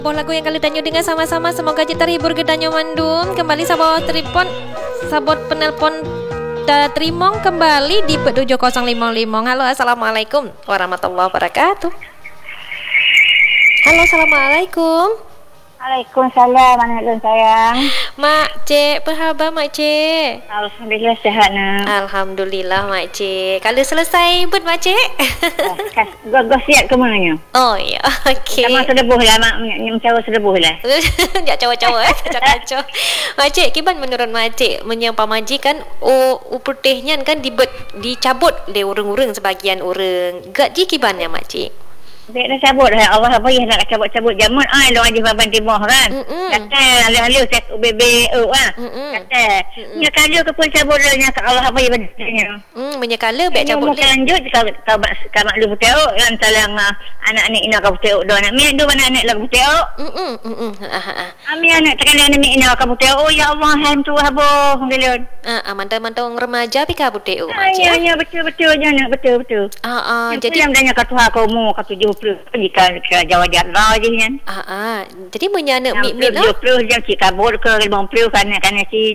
Boh lagu yang kali danyo dengar sama-sama, semoga je terhibur ke danyo mandum. Kembali sabot telefon, sabot penelpon terimong kembali di 7055. Halo, assalamualaikum warahmatullahi wabarakatuh. Halo, assalamualaikum. Waalaikumsalam, anak sayang. Mak Cik, apa khabar Mak Cik? Alhamdulillah sihat nak. Alhamdulillah Mak Cik. Kalau selesai but Mak Cik? Gua siap ke mananya? Oh ya, okey. Sama sedebuh lah mak, mencawa sedebuh lah. Jak cawa-cawa kacau-kacau. Mak Cik, kiban menurut Mak Cik menyampa maji kan putihnya kan dicabut le urang-urang sebagian urang. Gak ji kiban ya Mak Cik? Dia dah cabut dah. Allah apa yang nak cabut-cabut jamun lo aja baban timah kan. Kata alih-alih set bebe kata nya kalau ke pun cabut nya Allah apa yang bedanya. Menyakala baik cabut le. Lanjut kau maklum puteo kan salang anak ni ina kau puteo do anak mi do anak lah puteo. Ami anak tekan anak mi ina kau puteo. Oh ya Allah ham tu habo ngelon. Mantau remaja pi ka puteo Mak Cik. Ya betul jangan betul. Jadi yang tanya kat Tuhan kau mu kat 70 jika Jawa Jara je kan. Jadi menyanak mik lah. 70 je cik kabur ke 50 kerana cik.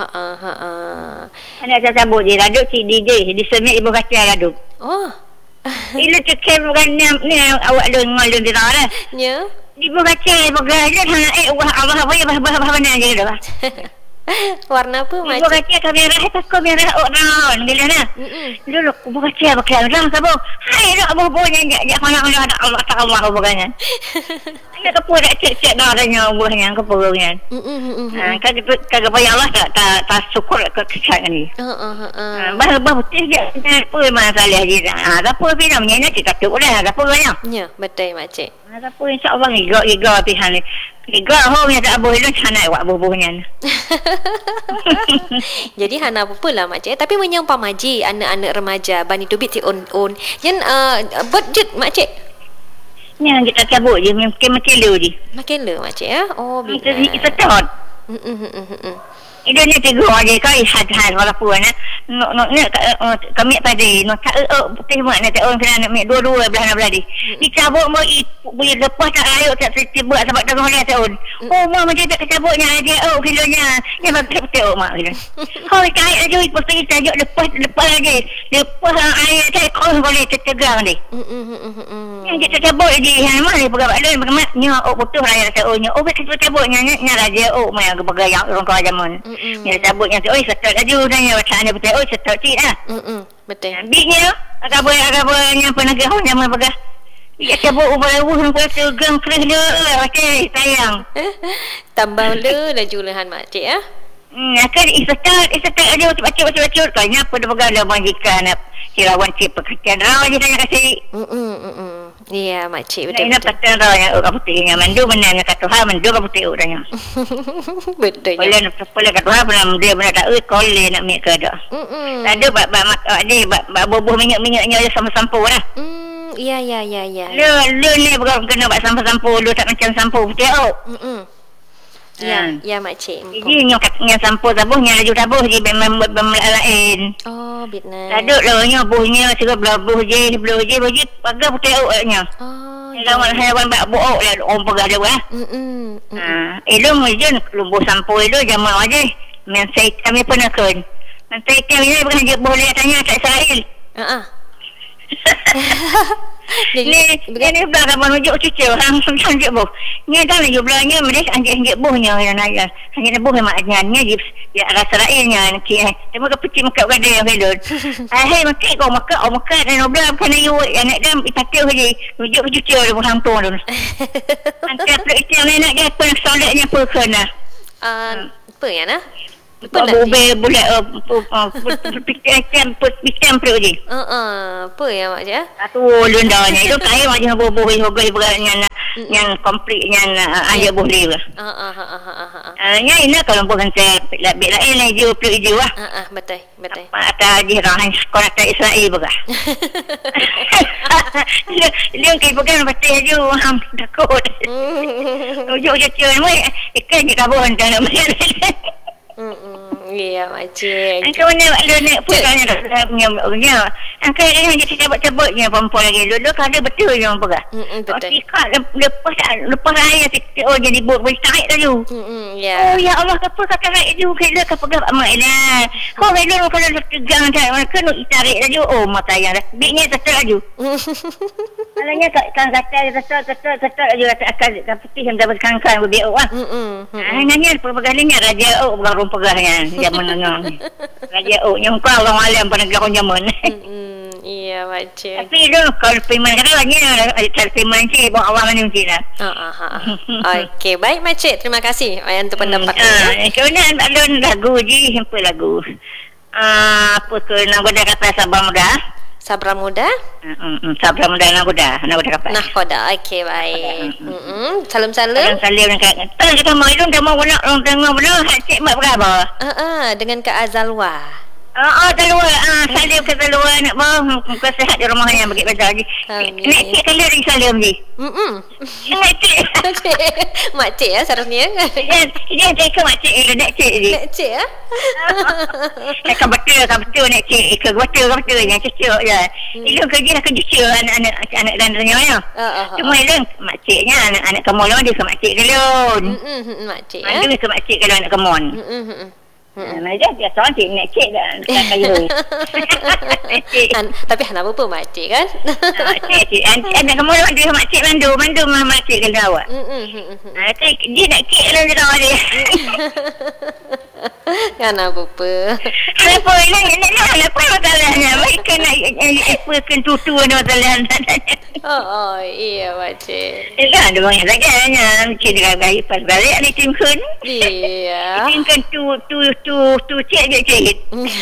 Anak saya cabut je raduk cik DJ di semik ibu kacang raduk. Oh. Ila cekem bukan ni awak lu ngol di dah. Ya. Ibu kacang ibu gajah Allah apa ya bah je dah. Warna apa Mak Cik? Ibu kacang kamera takut merah orang gila nah. Dulu ibu kacang pakai orang sabo. Hai dak bohnya jak mana ada Allah taala bukannya. Ada kepur cek darahnya buahnya kepurnya. Kagak payah Allah tak syukur ke kesalahan ni. Bah putih je apa masalah je. Apa pina menyanyi cik tak boleh apa nya. Ya, betul Mak Cik. Apa insya-Allah giga pihan ni. Giga ho nya tak boleh sana awak bohnya. Jadi hana apa lah Mak Cik. Tapi menyampa maji anak-anak remaja bani tubit ti on. Yen budget Mak Cik. Nya kita cabut je makin lu je. Makin le Mak Cik ya. Oh bila. Itu tot. Ini ni tiga aja kai had walaupun kami tadi tak putih mak nak orang kena nak dua-dua belah di. Dicabut mau boleh lepas tak ayo tak tiba sebab tengah ni tahun. Oh mak macam tak cabutnya dia kilonya. Dia betul mak kilo. Kau cari aja putih tajuk lepas lagi. Lepas air saya kau boleh tegang ni. Yang kita cabut je yang mana pegang badan bagaimana putus raya tahunnya. Oh betul cabutnya raja mai bergaya orang kau zaman. Ya cabutnya tu setel laju tanya macam betul setel cik lah. Betul. Biknya agak penegah zaman pegang. Ya cabut ubah tegang keras dia okey sayang. Tambah le lajulehan Mak Cik ya. Akan isetel aja baca tanya apa dia pegang ada majikan Cirawan cik pekerjaan raw je tanya kasih. Iya Mak Cik betul. Ini patah raw yang putihnya mandu benar kata Tuhan mandu putih urangnya. Betul. Boleh kata Tuhan dia benar tak koleh nak mik ke dak. Ada bab boboh minyak-minyaknya sama-sampo lah. Ya. Lu ni bukan kena buat sampo-sampo lu tak macam sampo putih Ya Mak Cik. Jadi yang sampo tabuhnya laju tabuh je lain. Oh bitna. Taduk lah nya buhnya segala belah je pagar putih nya. Oh. Lawan haiwan bak buok lah orang pegah dia lah. Elok mujun lumbuh sampo itu jamaah aja. Mensai kami pernah kan. Mensai kami ni bukan je boleh tanya kat Israel. Ni belakang menuju cucu orang sanjik buh. Ni dah lagi belakangnya mereka anjik buhnya yang ayah. Hanya buh maknya dia rasa rakyatnya nanti. Dia muka pecik muka gada yang helon. Hei makan kau makan dan oblah bukan ayu anak dia ipatih je. Menuju cucu dia buh hantu tu. Nanti apa itu yang nak dia apa solatnya apa kena. Apa ya nah? Boleh pikir perut je. Apa ya Mak Cik? Satu lundanya itu kaya macam boboh yang komplit yang aja boleh lah. Nya ini kalau bukan saya lebih lain lagi perut lah. Betul. Ada jirah sekolah tak Israel bukan. Dia kayak bukan pasti aja takut. Ujuk je ikan je kabuhan kalau macam Ya makcik. Angka mana lu nak pulangnya dah punya. Angka yang dia cabut-cabutnya perempuan lagi. Dulu kalau betul je orang pegang. Betul. Lepas raya oh jadi boleh tarik dulu. Ya. Oh ya Allah, apa kakak tarik dulu kalau kau pegang mak lah. Kau kalau tegang tak kena tarik dulu. Oh mata yang dah. Biknya tetap dulu. Alanya kan kata tetap dulu akan putih yang dapat kan biar ah. Nanya pegalannya raja bukan orang pegahnya zaman nang. Raja yang kau orang alam penegak zaman. Iya makcik. Tapi tu kalau payment katanya kalau payment sih bawa awal ni mungkin lah. Okey, baik makcik. Terima kasih untuk pendapatnya. Kemudian ada lagu je, simple lagu. Apa ke nagoda kata Sabra Muda? Sabra Muda? Sabra Muda nagoda kata. Nagoda. Okey, baik. Salam-salam. Salam dekat. Kita mau itu dah mau nak orang tengok benar cik mak berapa? Dengan Kak Azalwa. Telur. Salim ke telur nak bang. Muka sihat di rumahnya bagi baca lagi. Nak cik kali lagi salim je. Nak cik. Makcik ya seharusnya. Dia cik ke makcik nak cik je. Nak cik ya? Kan betul nak cik ke betul yang cucuk je. Itu kerja cucuk anak dan tanya. Cuma itu makciknya anak kemon dia ke makcik kelon. Makcik ya. Dia ke makcik kalau anak kemon. Macam biasa cik nak cik dah kayu. Tapi hana apa makcik kan? Cik. Anak kemon dia makcik mandu makcik kalau awak. Dia nak cik lah dia tahu dia. Kan apa? Apa masalahnya? Mereka nak apa kentutu masalahnya. Iya makcik. Ada banyak lagi cik dengan baik pas balik ni tim kun. Iya. Tim kun tu cik je cik.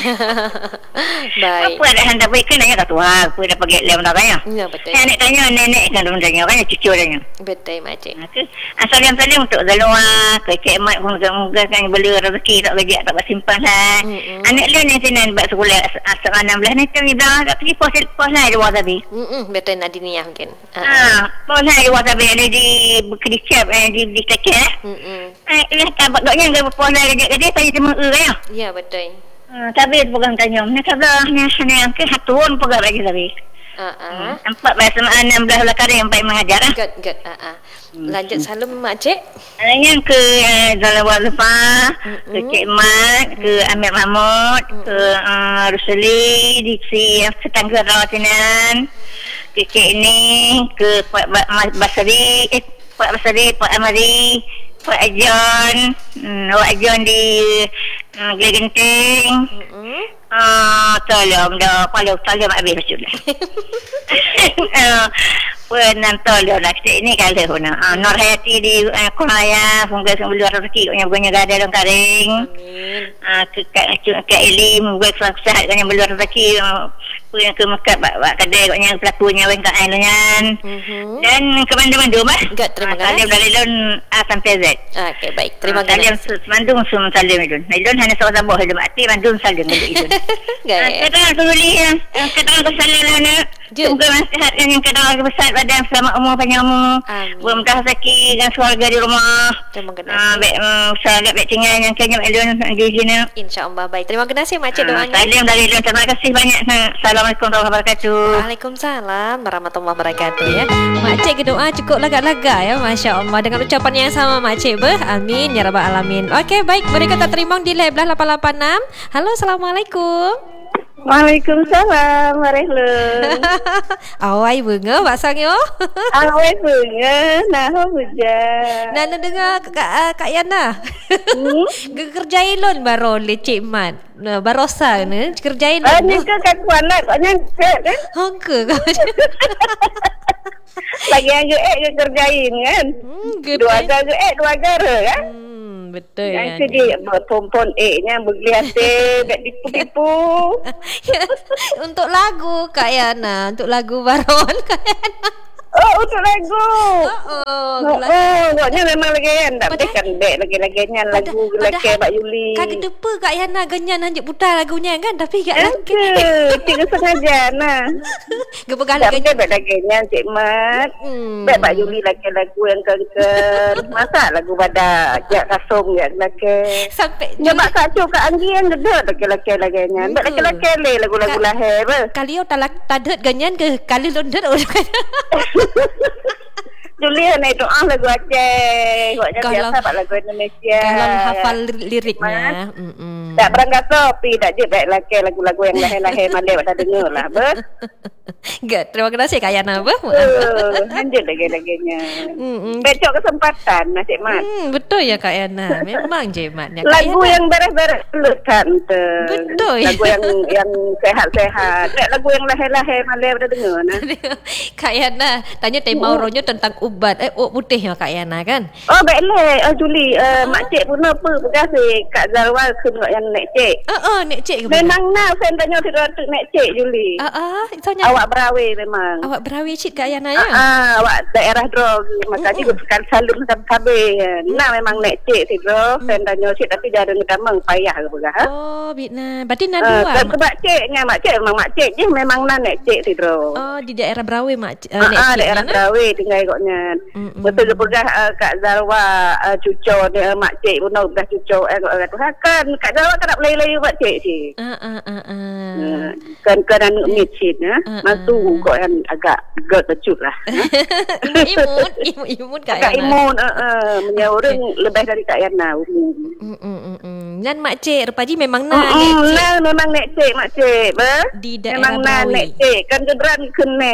Baik. Apa dah hendak baik kan nak tahu apa dah pergi lem dah tanya. Ya betul. Saya nak tanya nenek kan dong tanya kan cucu tanya. Betul makcik. Salam untuk Zalwa ke cik mat moga kan beli rezeki tak kerja tak simpan lah. Anak dia ni sinan buat sekolah asal 16 ni tu dah tak pergi pos lah dia tadi. Betul Nadiniah mungkin. Pos lah dia tadi di kerja di kerja. Ini tabaknya enggak pos lah kerja saya cuma ya. Ya betul. Tapi pegang tanya ni kabar ni yang ke satuan pegang lagi tadi. 4 bahasa 16 lah kali yang baik mengajar. Good. Lanjut salam makcik. Yang ke Zalwa Lupa, ke Cik Mat, ke Amir Mahmud, ke Rusuli di Setangga Rawatinan, ke Cik ini, ke Pak Basri, Pak Amari, Pak Ajon, Pak Ajon di Glegenting. Tolong dah tolong habis sudah. Penan tolong lah ini kalau nak Nur Hayati di Kuala semoga luar rezeki yang punya gada dan karing. Ke Elim buat sehat yang luar rezeki punya ke Mekah buat kedai yang pelakunya wengkak ailangan. Dan ke Bandung bah. Terima kasih. Salam dari Lon A sampai Z. Okey baik. Terima kasih. Salam Bandung semua salam itu. Lon hanya sabah hidup mati Bandung salam itu. Kita peduli kita kesalan nak. Semoga nasihat yang kita besar badan selamat umur panjang umur. Bermudah rezeki dan keluarga di rumah. Terima kasih. Salam baik tinggal yang kanya Lon di sini. Insya-Allah baik. Terima kasih makcik doanya. Salam dari Lon. Terima kasih banyak. Assalamualaikum warahmatullahi wabarakatuh. Waalaikumsalam warahmatullahi wabarakatuh ya. Makcik doa cukup lagak-lagak ya, masya-Allah dengan ucapan yang sama makcik amin ya rabbal alamin. Okey baik, beri kata terima di live 886. Halo, assalamualaikum. Waalaikumsalam warahmatullahi. Awai bunga pasang yo. Awai bunga nah hujan. Nana dengar Kak Yana. Kerjain lon baro lecik mat. Barosa ni kerjain lon. Ni ke kat anak kau nyangka kan? Hangke kau. Lagi yang ke kerjain kan? Dua gara kan? Betul yang sedih pompon nya berlihat tipu-tipu. Untuk lagu Kak Yana, untuk lagu Baron Kak Yana. untuk lagu. Agaknya memang lagi kan. Tak boleh kan dek lagi-laginya lagu lagi Bak Yuli. Kagak depa Kak Yana genyan hanjuk putar lagunya kan. Tapi Kak lagi. Tiga sengaja nah. Gepegal lagi. Tak boleh laginya Cik Mat. Bak Yuli lagi lagu yang kengken. Masa lagu pada Jak Kasung jak lagi. Sampai Nyoba kacau Kak Anggi yang gede lagi-laginya. Bak lagi-lagi lagu-lagu lahir. Kali tadet ganyan ke kali londet Julian itu lagu Aceh. Buatnya biasa pak lagu Indonesia. Kalau hafal liriknya. Tak berangkat sopi, tak je baik lagu-lagu yang lahir-lahir Malay pada dengar lah. Enggak, terima kasih Kak Yana. Lanjut lagi-laginya. Becok kesempatan Cik Mat. Betul ya Kak Yana. Memang je Matnya. Lagu yang beres-beres kan. Betul. Lagu yang sehat-sehat. Lagu yang lahir-lahir Malay pada dengar. Kak Yana, tanya tema orangnya tentang ubat. Putih ya Kak Yana kan? Oh baiklah Juli. Makcik pun apa kasih Kak Zalwa kena yang Nek Cik. Nek Cik ke memang nak saya tanya tidak Nek Cik Juli. Awak berawe memang. Awak berawe Cik Kak Yana ya? Awak daerah drog makanya bukan salur sampai nak memang Nek Cik tidak. Saya tanya Cik tapi dah ada ngetamang payah ke begah. Oh bitna. Berarti nak dua. Sebab Ciknya Makcik memang Makcik je memang nak Nek Cik tidak. Oh di daerah Berawe Nek Cik. Daerah Berawe tinggal ikutnya. Betul begah Kak Zalwa cucu dia Makcik pun dah cucu kata kan Kak Zalwa kan nak layu-layu Makcik sih. Kan anak micin masuk kok kan agak kecut lah. Imun Kak Yana. Imun orang lebih dari Kak Yana. Dan Makcik Rupaji memang nak memang Nek Cik Makcik di daerah memang Nek Cik kan geran kene.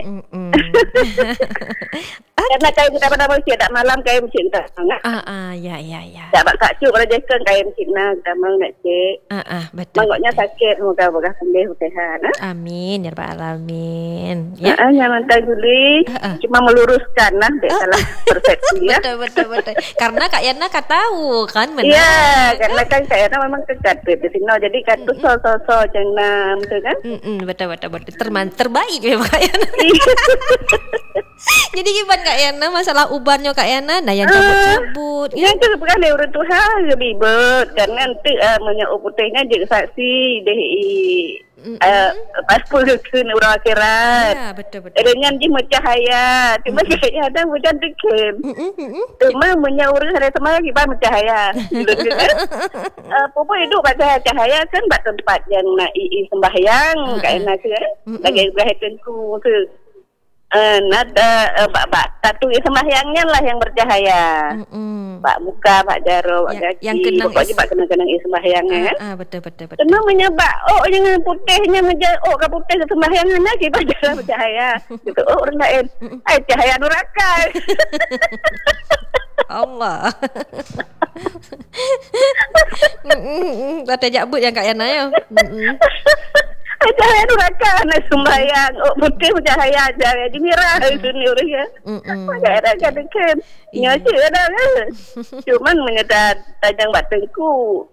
Karena kain kita pada masjid tak malam kain masjid kita sangat. Ya. Tak bak kacuk kalau jekan kain masjid nak kita mau Nek Cik. Betul. Mangoknya sakit moga-moga sembuh sehat. Amin ya rabbal alamin. Ya. Jangan Juli. Cuma meluruskan lah salah persepsi ya. Betul. Karena Kak Yana Kak tahu kan benar. Iya, karena kan Kak Yana memang kekat di sini. Jadi kan tu so jangan tu kan. Betul. Terbaik memang Kak Yana. Jadi gimana Kak Yana masalah ubannya Kak Yana nah yang cabut-cabut yang tu bukan orang Tuhan ribet karena nanti menyau putihnya jadi saksi paspor ke orang akhirat. Ya betul. Dengan dia cahaya cuma kayaknya ada hujan dikit cuma menyau hari sama lagi bah cahaya Popo hidup pada cahaya kan buat tempat yang nak sembahyang Kak Yana ke lagi berhatiku ke nada tatu sembahyangnya lah yang bercahaya. Pak muka, Pak jaro, Pak kaki. Pokoknya Pak kena sembahyangnya kan. Betul. Tenang menyebab yang putihnya ke putih sembahyangnya lagi Pak jaro bercahaya. Gitu. Orang lain. Cahaya neraka. Allah. Kata jabut yang Kak Yana ya. Cahaya neraka nak sembahyang. Putih bercahaya cahaya di merah dunia orang ya. Cahaya kan. Nyaci ada kan. Cuman menyedar tajang batengku.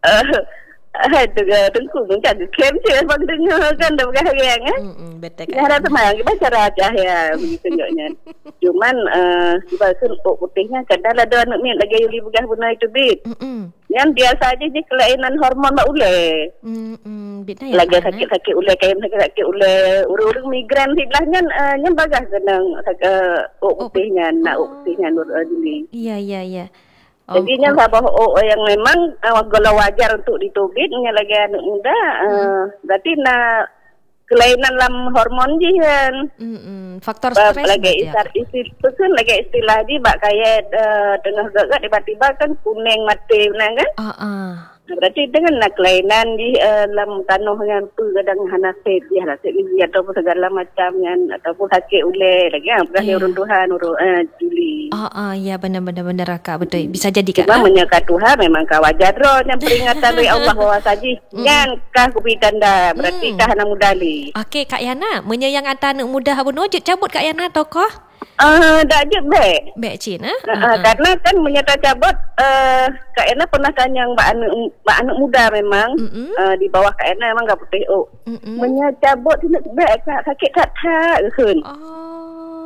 Tengku mungkin kem je bang dengar kan dah berharian kan. Betul kan. Harap semang kita cara cahaya begitu tunjuknya. Cuman sebab putihnya kadang ada anak ni lagi Yuli begah guna itu bit. Yang biasa aja je kelainan hormon mak ule. Lagi sakit-sakit ule kain sakit ule urang migran sebelahnya yang bagas kenang putihnya nak putihnya nur Juli. Iya. Jadi yang sabah yang memang kalau wajar untuk ditubit nya lagi anak muda berarti nak kelainan dalam hormon je kan. Faktor stres lagi istilah di bak kayak tengah dekat tiba-tiba kan kuning mati kan. Berarti dengan kelainan di dalam tanah yang kadang hanasit dia hasil atau segala macam kan ataupun sakit ule lagi bukan urun Tuhan Juli. Ya benar Kak betul bisa jadi Kak. Cuma menyekat Tuhan memang kau wajar yang peringatan dari Allah bahwa saji yang kah kubitan dah berarti kah anak muda li. Okey Kak Yana menyayang anak muda habun wujud cabut Kak Yana tokoh. Tak je baik Cina. Karena kan menyata cabut Kak Yana pernah tanya mbak anak muda memang di bawah Kak Yana memang gak putih menyata cabut tidak baik sakit tak kan.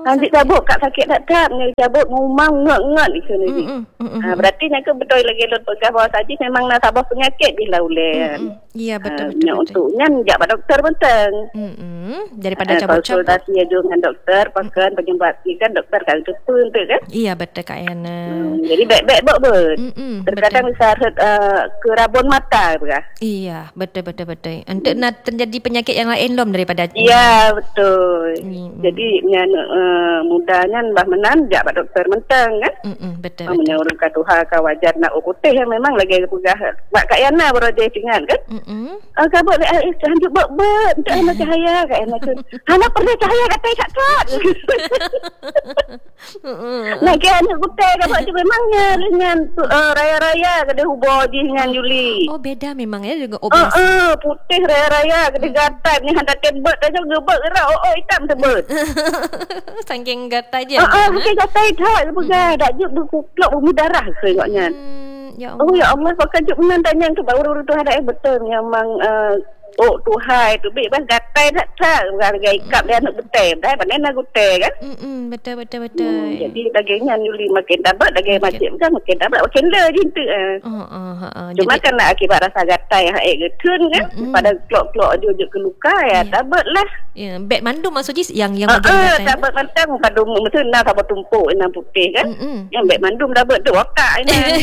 Nanti cabut kat sakit tak ni cabut ngumang ngat-ngat ni kena ni. Berarti nak betul lagi lot pegah bawah saji memang nak tabah penyakit bila uleh. Ya betul. Untuknya jak pada doktor penting. Daripada cabut-cabut. Konsultasi aja dengan doktor pakai penyebabkan kan doktor kan tu untuk kan. Iya betul Kak Yana. Jadi baik-baik ber. Terkadang bisa kerabun mata berah. Iya betul. Untuk nak terjadi penyakit yang lain lom daripada. Iya betul. Jadi mudahnya bah menan jak pada doktor mentang kan. Betul. Menurut Tuhan ka wajar nak putih yang memang lagi pegah. Mak Kak Yana berada dengan kan. Kabut hanjuk ber untuk anak cahaya Kak Yana tu. Anak perlu cahaya kata kat. Nak ke anak putih kabut tu memangnya dengan raya-raya kada hubur dengan Juli. Oh beda memang ya juga putih raya-raya kada gatai ni hantar tebet aja gebek gerak hitam tebet. Saking gatai je. Saking gatai dah pegah dak je berkuklok bumi darah tengoknya. Ya Allah. Ya Allah pakai juk menan tanya ke baru tu ada betul memang Tuhan tu bebas gatai tak harga ikap dia nak betul dah pandai nak betul kan. Betul. Jadi dagingnya Juli makin dapat daging macam kan makin dapat makin le je tu. Cuma kan nak akibat rasa gatai hak getun kan pada klok-klok juk ke luka ya dapat lah. Ya beg mandum maksudnya yang bagian gatai. Dapat mantang pada betul nak apa tumpuk enam putih kan. Yang beg mandum dapat tu wakak ini.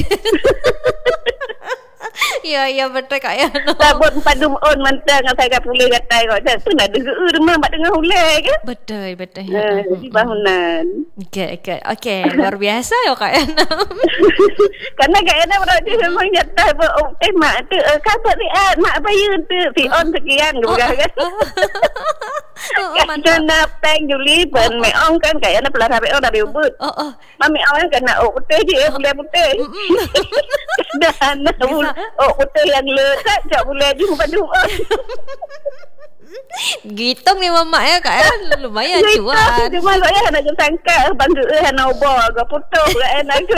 Ya betul Kak Yana. Sabut padu on mantang saya kat pulih gatai kau dah tu nak dengar rumah mak dengar hulai kan. Betul. Jadi bangunan. Okey luar biasa ya Kak Yana. Karena Kak Yana berada memang nyata mak tu kabar lihat mak bayu tu si on sekian juga kan. Kita nak peng Juli pen meong kan Kak Yana pelah sampai dah diubut. Mami awak kan nak putih je boleh putih. Dan putih yang letak tak boleh jumpa dua. Gitung ni mamak ya Kak ya. Lumayan cuan. Cuma saya nak sangka bangga nak ubah agak putus Kak Yana kan.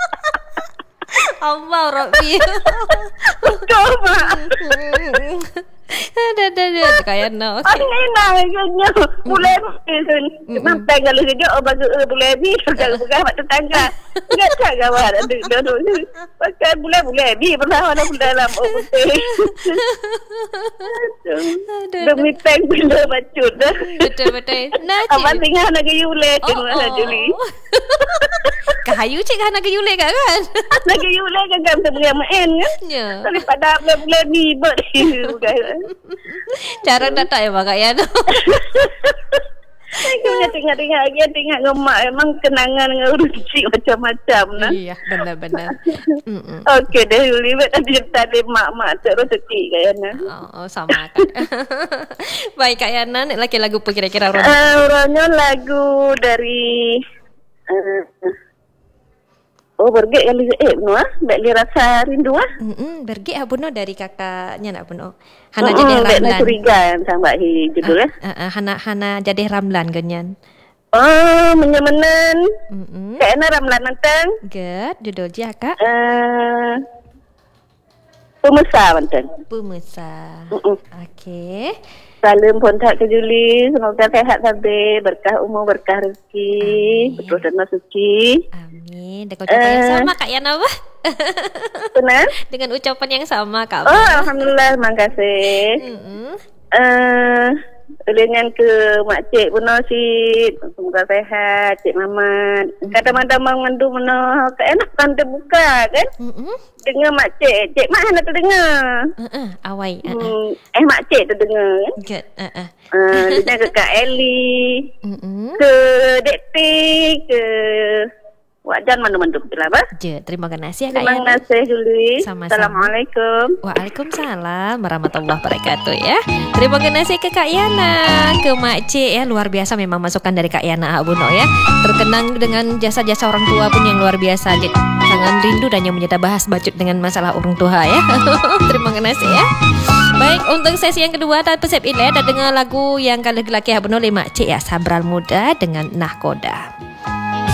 Allah Rabbi. Betul mak. Dah Kak Yana. Okey. Enak boleh sampai kalau kerja bagi boleh ni kalau pegang mak tetangga. Enggak tak kawan ada pakai boleh bi pernah ada dalam putih. Demi peng bila bacut dah. Betul. Nah cik. Abang tinggal nak ke Yule tengoklah Juli. Kahayu cik nak ke Yule kan? Nak ke Yule kan sebenarnya main kan? Ya. Daripada boleh ni buat cara tak ya Kak Yana. Saya tengok ngemak memang kenangan dengan rezeki macam-macam nah. Iya, benar. Okey dah libat tadi mak terus rezeki Kak Yana. Sama kan. Baik Kak Yana, nak lagi lagu apa kira-kira orangnya lagu dari bergek yang baik li rasa rindu bergek abuno dari kakaknya nak abuno. Hana jadi Ramlan. Nak curiga yang sampai judul Hana jadi Ramlan ganyan. Menyamanan. Kayaknya Ramlan nantang. Good, judul dia Kak. Pemesa nantang. Pemesa. Okey. Salam pun tak ke Juli. Semoga sehat sampai berkah umur berkah rezeki. Betul dan suci. Amin. Dengan ucapan yang sama Kak Yana apa? Benar? Dengan ucapan yang sama Kak. Alhamdulillah, terima kasih. Dengan ke makcik pun nasib. Semoga sehat, Cik Mamat. Kadang-kadang mengandung mana keenak kan terbuka kan? Dengar makcik, Cik Mak nak terdengar. Awai. Makcik terdengar kan? Good. Dengar ke Kak Ellie, ke Dek T, ke Wajan mandu-mandu betul apa? Je, terima kasih Kak Yana. Terima kasih Juli. Sama-sama. Assalamualaikum. Waalaikumsalam warahmatullahi wabarakatuh ya. Terima kasih ke Kak Yana, ke Makcik ya, luar biasa memang masukan dari Kak Yana Abuno ya. Terkenang dengan jasa-jasa orang tua pun yang luar biasa. Sangat rindu dan yang menyita bahas bacut dengan masalah orang tua ya. Terima kasih ya. Baik, untuk sesi yang kedua dan pesep ile ada dengan lagu yang kali laki Abuno le Makcik ya, Sabral Muda dengan Nahkoda.